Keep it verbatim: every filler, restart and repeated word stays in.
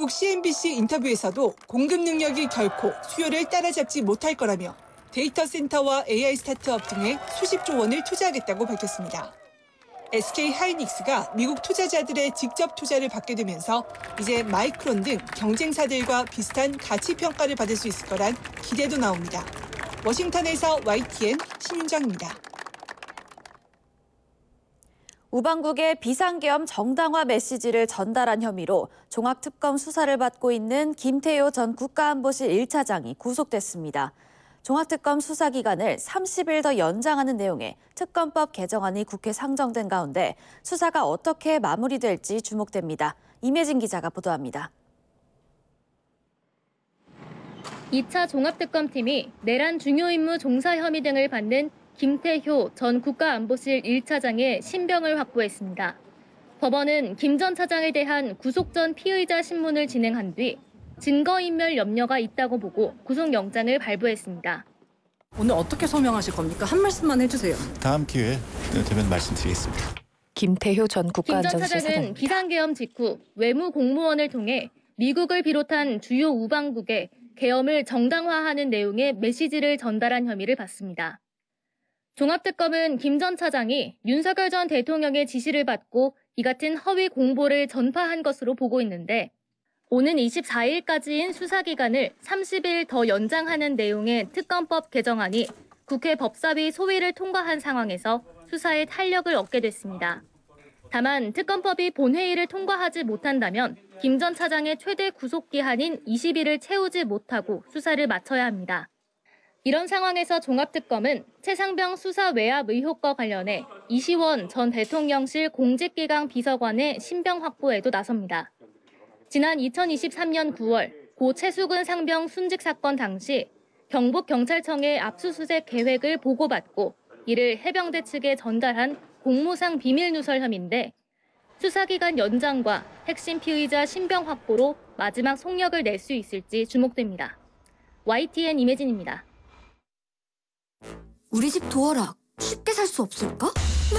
미국 씨엔비씨 인터뷰에서도 공급 능력이 결코 수요를 따라잡지 못할 거라며 데이터 센터와 에이아이 스타트업 등에 수십조 원을 투자하겠다고 밝혔습니다. 에스케이하이닉스가 미국 투자자들의 직접 투자를 받게 되면서 이제 마이크론 등 경쟁사들과 비슷한 가치 평가를 받을 수 있을 거란 기대도 나옵니다. 워싱턴에서 와이티엔 신윤정입니다. 우방국의 비상계엄 정당화 메시지를 전달한 혐의로 종합특검 수사를 받고 있는 김태효 전 국가안보실 일 차장이 구속됐습니다. 종합특검 수사 기간을 삼십 일 더 연장하는 내용의 특검법 개정안이 국회 상정된 가운데 수사가 어떻게 마무리될지 주목됩니다. 임혜진 기자가 보도합니다. 이 차 종합특검팀이 내란 중요 임무 종사 혐의 등을 받는 김태효 전 국가안보실 일 차장의 신병을 확보했습니다. 법원은 김 전 차장에 대한 구속 전 피의자 신문을 진행한 뒤 증거인멸 염려가 있다고 보고 구속영장을 발부했습니다. 오늘 어떻게 소명하실 겁니까? 한 말씀만 해주세요. 다음 기회에 되면 말씀드리겠습니다. 김태효 전 국가안전실 김 전 차장은 사장입니다. 비상계엄 직후 외무 공무원을 통해 미국을 비롯한 주요 우방국에 계엄을 정당화하는 내용의 메시지를 전달한 혐의를 받습니다. 종합특검은 김 전 차장이 윤석열 전 대통령의 지시를 받고 이 같은 허위 공보를 전파한 것으로 보고 있는데 오는 이십사 일까지인 수사기간을 삼십 일 더 연장하는 내용의 특검법 개정안이 국회 법사위 소위를 통과한 상황에서 수사에 탄력을 얻게 됐습니다. 다만 특검법이 본회의를 통과하지 못한다면 김 전 차장의 최대 구속기한인 이십 일을 채우지 못하고 수사를 마쳐야 합니다. 이런 상황에서 종합특검은 최상병 수사 외압 의혹과 관련해 이시원 전 대통령실 공직기강 비서관의 신병 확보에도 나섭니다. 지난 이천이십삼 년 구월 고 최수근 상병 순직 사건 당시 경북경찰청의 압수수색 계획을 보고받고 이를 해병대 측에 전달한 공무상 비밀 누설 혐의인데 수사기간 연장과 핵심 피의자 신병 확보로 마지막 속력을 낼 수 있을지 주목됩니다. 와이티엔 임혜진입니다. 우리 집 도어락 쉽게 살 수 없을까?